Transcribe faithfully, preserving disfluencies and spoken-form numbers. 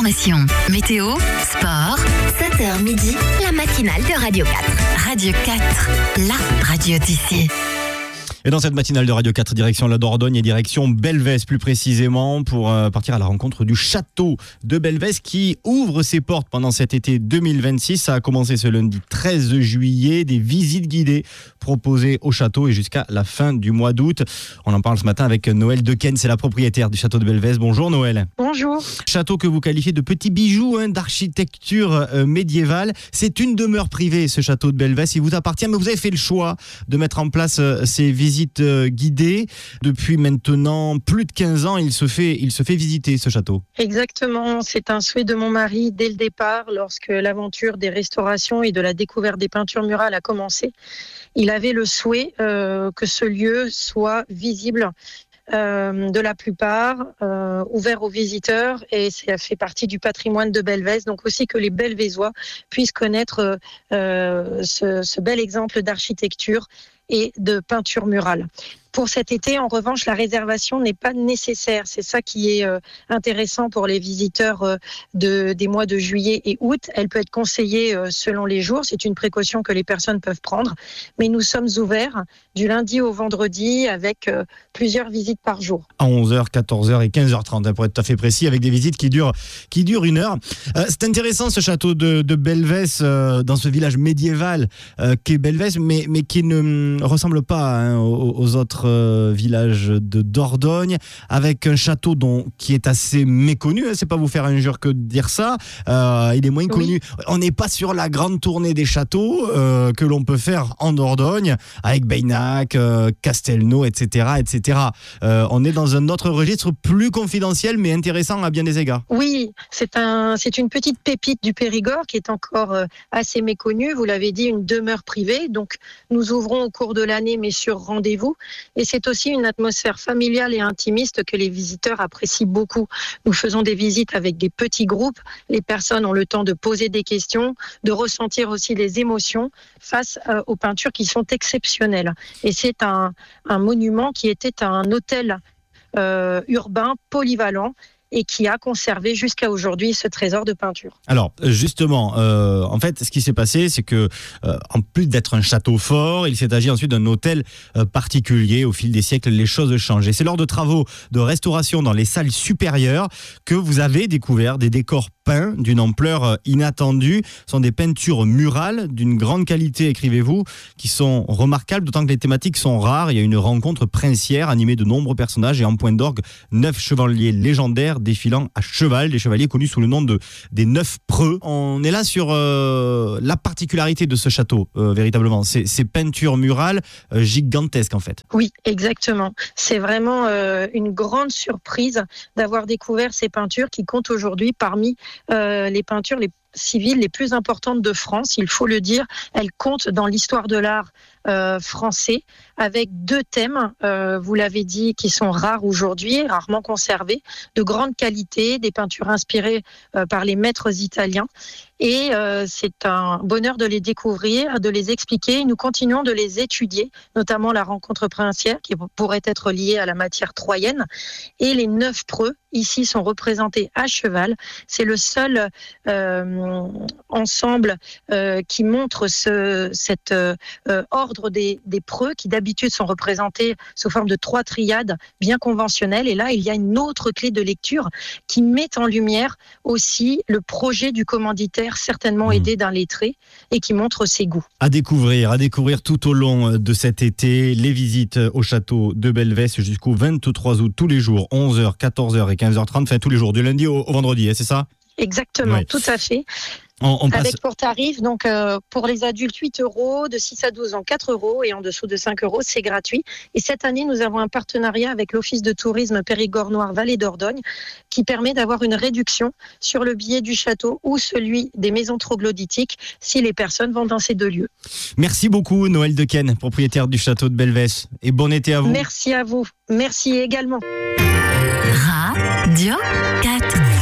l'information. Météo, sport, sept heures midi, la matinale de Radio quatre. Radio quatre, la radio d'ici. Et dans cette matinale de Radio quatre, direction la Dordogne et direction Belvès plus précisément, pour euh, partir à la rencontre du château de Belvès qui ouvre ses portes pendant cet été deux mille vingt-six. Ça a commencé ce lundi treize juillet, des visites guidées proposées au château et jusqu'à la fin du mois d'août. On en parle ce matin avec Noël Dequesne, c'est la propriétaire du château de Belvès. Bonjour Noël. Bonjour. Château que vous qualifiez de petit bijou hein, d'architecture euh, médiévale. C'est une demeure privée, ce château de Belvès. Il vous appartient, mais vous avez fait le choix de mettre en place euh, ces visites Visite guidée. Depuis maintenant plus de quinze ans, il se fait, il se fait visiter ce château. Exactement, c'est un souhait de mon mari dès le départ, lorsque l'aventure des restaurations et de la découverte des peintures murales a commencé. Il avait le souhait euh, que ce lieu soit visible Euh, de la plupart, euh, ouvert aux visiteurs, et ça fait partie du patrimoine de Belvès, donc aussi que les Belvézois puissent connaître euh, ce, ce bel exemple d'architecture et de peinture murale. Pour cet été, en revanche, la réservation n'est pas nécessaire. C'est ça qui est euh, intéressant pour les visiteurs euh, de, des mois de juillet et août. Elle peut être conseillée euh, selon les jours. C'est une précaution que les personnes peuvent prendre. Mais nous sommes ouverts du lundi au vendredi avec euh, plusieurs visites par jour. À onze heures, quatorze heures et quinze heures trente, hein, pour être tout à fait précis, avec des visites qui durent, qui durent une heure. Euh, c'est intéressant ce château de, de Belvès, euh, dans ce village médiéval euh, qu'est Belvès, mais, mais qui ne ressemble pas hein, aux, aux autres Euh, village de Dordogne, avec un château dont, qui est assez méconnu, hein, c'est pas vous faire injure que de dire ça, euh, il est moins connu. Oui. On n'est pas sur la grande tournée des châteaux euh, que l'on peut faire en Dordogne, avec Beynac, euh, Castelnau, et cetera, et cetera. Euh, on est dans un autre registre plus confidentiel, mais intéressant à bien des égards. Oui, c'est, un, c'est une petite pépite du Périgord qui est encore euh, assez méconnue. Vous l'avez dit, une demeure privée, donc nous ouvrons au cours de l'année, mais sur rendez-vous. Et c'est aussi une atmosphère familiale et intimiste que les visiteurs apprécient beaucoup. Nous faisons des visites avec des petits groupes. Les personnes ont le temps de poser des questions, de ressentir aussi les émotions face euh, aux peintures qui sont exceptionnelles. Et c'est un, un monument qui était un hôtel euh, urbain polyvalent et qui a conservé jusqu'à aujourd'hui ce trésor de peinture. Alors justement, euh, en fait, ce qui s'est passé, c'est que euh, en plus d'être un château fort, il s'est agi ensuite d'un hôtel euh, particulier. Au fil des siècles, les choses changent. Et c'est lors de travaux de restauration dans les salles supérieures que vous avez découvert des décors peints d'une ampleur inattendue. Ce sont des peintures murales d'une grande qualité, écrivez-vous, qui sont remarquables, d'autant que les thématiques sont rares. Il y a une rencontre princière animée de nombreux personnages et en point d'orgue, neuf chevaliers légendaires défilant à cheval, des chevaliers connus sous le nom de, des neuf preux. On est là sur euh, la particularité de ce château, euh, véritablement. C'est, ces peintures murales euh, gigantesques, en fait. Oui, exactement. C'est vraiment euh, une grande surprise d'avoir découvert ces peintures qui comptent aujourd'hui parmi euh, les peintures les civiles les plus importantes de France, il faut le dire. Elles comptent dans l'histoire de l'art euh, français avec deux thèmes, euh, vous l'avez dit, qui sont rares aujourd'hui, rarement conservés, de grande qualité, des peintures inspirées euh, par les maîtres italiens. Et euh, c'est un bonheur de les découvrir, de les expliquer. Nous continuons de les étudier, notamment la rencontre princière qui pourrait être liée à la matière troyenne. Et les neuf preux, ici, sont représentés à cheval. C'est le seul euh, ensemble euh, qui montre ce, cet euh, ordre des, des preux qui d'habitude sont représentés sous forme de trois triades bien conventionnelles. Et là, il y a une autre clé de lecture qui met en lumière aussi le projet du commanditaire, certainement aidé d'un lettré, et qui montre ses goûts. À découvrir, à découvrir tout au long de cet été, les visites au château de Belvès jusqu'au vingt-trois août, tous les jours, onze heures, quatorze heures et quinze heures trente, enfin tous les jours, du lundi au, au vendredi, hein, c'est ça ? Exactement, oui. Tout à fait. On, on passe... Avec pour tarif, donc euh, pour les adultes huit euros, de six à douze ans quatre euros et en dessous de cinq euros, c'est gratuit. Et cette année, nous avons un partenariat avec l'Office de tourisme Périgord Noir Vallée d'Ordogne qui permet d'avoir une réduction sur le billet du château ou celui des maisons troglodytiques si les personnes vont dans ces deux lieux. Merci beaucoup Noël Dequesne, propriétaire du château de Belvès, et bon été à vous. Merci à vous, merci également. Radio quatre.